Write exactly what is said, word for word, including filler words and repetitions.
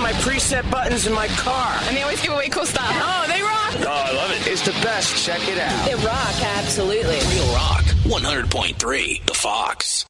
my preset buttons in my car. And they always give away cool stuff. Oh, they rock. Oh, I love it. It's the best. Check it out. They rock, absolutely. Real Rock, one hundred point three, The Fox.